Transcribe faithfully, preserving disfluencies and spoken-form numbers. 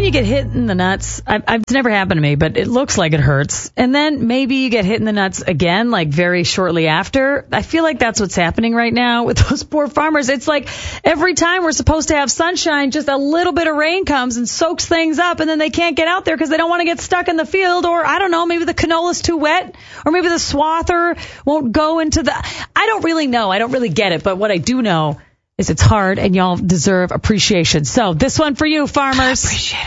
you get hit in the nuts, I've, I've, it's never happened to me, but it looks like it hurts. And then maybe you get hit in the nuts again, like very shortly after. I feel like that's what's happening right now with those poor farmers. It's like every time we're supposed to have sunshine, just a little bit of rain comes and soaks things up, and then they can't get out there because they don't want to get stuck in the field, or I don't know, maybe the canola's too wet, or maybe the swather won't go into the... I don't really know. I don't really get it, but what I do know is it's hard, and y'all deserve appreciation. So this one for you, farmers. Appreciate it.